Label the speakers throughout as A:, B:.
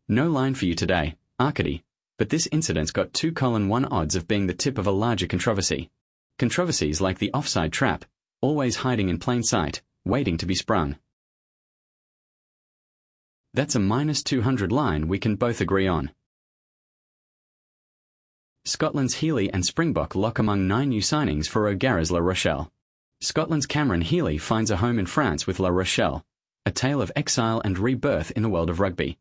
A: No line for you today, Arcady, but this incident's got 2:1 odds of being the tip of a larger controversy. Controversies like the offside trap, always hiding in plain sight, waiting to be sprung. That's a -200 line we can both agree on. Scotland's Healy and Springbok lock among 9 new signings for O'Gara's La Rochelle. Scotland's Cameron Healy finds a home in France with La Rochelle, a tale of exile and rebirth in the world of rugby.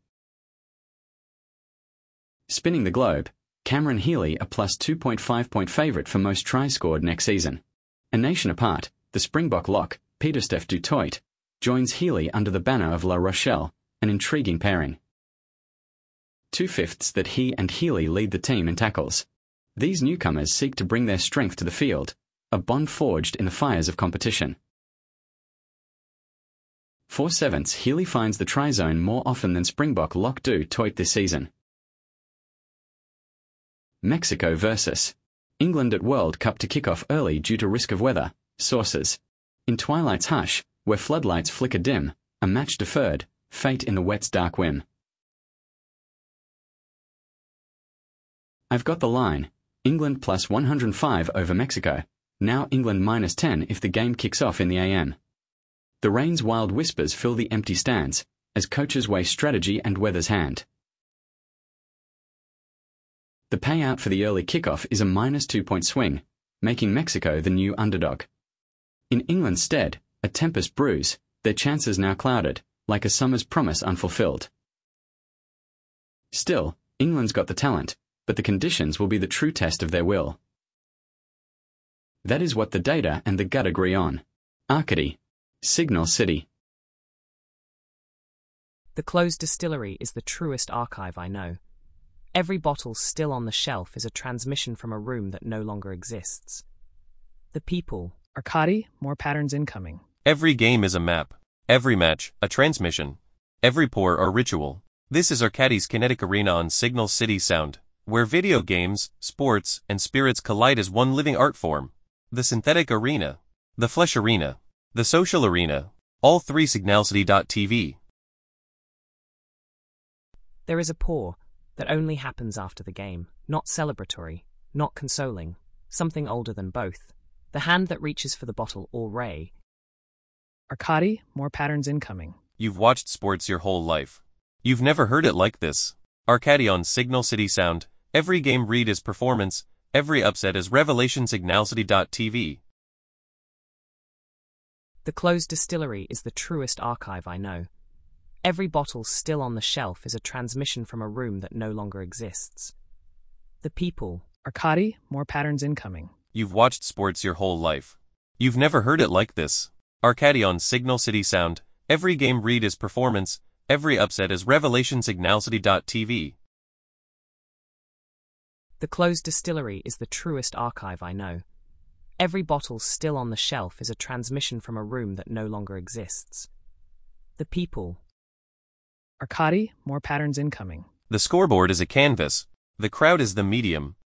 A: Spinning the globe, Cameron Healy a plus 2.5-point favourite for most tries scored next season. A nation apart, the Springbok lock, Pieter-Steph du Toit, joins Healy under the banner of La Rochelle, an intriguing pairing. 2/5 that he and Healy lead the team in tackles. These newcomers seek to bring their strength to the field, a bond forged in the fires of competition. 4/7 Healy finds the try zone more often than Springbok lock du Toit this season. Mexico versus England at World Cup to kick off early due to risk of weather, sources. In twilight's hush, where floodlights flicker dim, a match deferred, fate in the wet's dark whim. I've got the line, England plus 105 over Mexico, now England -10 if the game kicks off in the AM. The rain's wild whispers fill the empty stands, as coaches weigh strategy and weather's hand. The payout for the early kickoff is a -2-point swing, making Mexico the new underdog. In England's stead, a tempest brews, their chances now clouded, like a summer's promise unfulfilled. Still, England's got the talent, but the conditions will be the true test of their will. That is what the data and the gut agree on. Arcady, Signal City.
B: The closed distillery is the truest archive I know. Every bottle still on the shelf is a transmission from a room that no longer exists. The people.
C: Arcady, more patterns incoming.
D: Every game is a map. Every match, a transmission. Every pour, a ritual. This is Arcady's Kinetic Arena on Signal City Sound, where video games, sports, and spirits collide as one living art form. The synthetic arena, the flesh arena, the social arena, all three signalcity.tv.
B: There is a pour that only happens after the game, not celebratory, not consoling, something older than both. The hand that reaches for the bottle or ray.
C: Arcady, more patterns incoming.
D: You've watched sports your whole life. You've never heard it like this. Arcady on Signal City Sound, every game read is performance, every upset is revelation signalcity.tv.
B: The closed distillery is the truest archive I know. Every bottle still on the shelf is a transmission from a room that no longer exists. The people.
C: Arcady, more patterns incoming.
D: You've watched sports your whole life. You've never heard it like this. Arcady on Signal City Sound, every game read is performance, every upset is revelation signalcity.tv.
B: The closed distillery is the truest archive I know. Every bottle still on the shelf is a transmission from a room that no longer exists. The people.
C: Arcady, more patterns incoming.
D: The scoreboard is a canvas. The crowd is the medium.